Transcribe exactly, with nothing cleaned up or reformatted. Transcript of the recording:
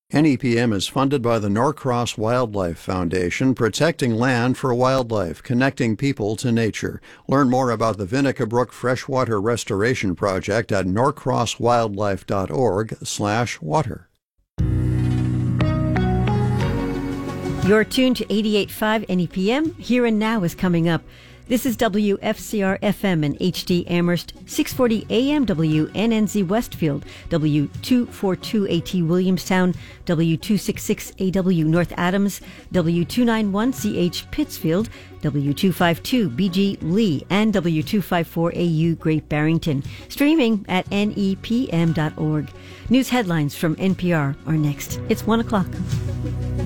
N E P M is funded by the Norcross Wildlife Foundation, protecting land for wildlife, connecting people to nature. Learn more about the Vinica Brook Freshwater Restoration Project at norcrosswildlife.org slash water. You're tuned to eighty-eight point five N E P M. Here and Now is coming up. This is W F C R F M in H D Amherst, six forty A M W N N Z Westfield, W two forty-two A T Williamstown, W two sixty-six A W North Adams, W two ninety-one C H Pittsfield, W two fifty-two B G Lee, and W two fifty-four A U Great Barrington. Streaming at N E P M dot org. News headlines from N P R are next. It's one o'clock.